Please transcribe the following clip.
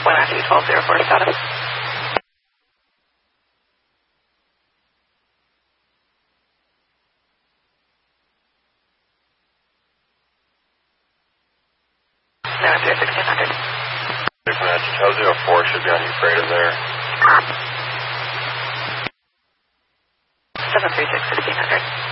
One after 1204 status. No, after 1600. Hotel 04 should be on your freighter there. 736 1600.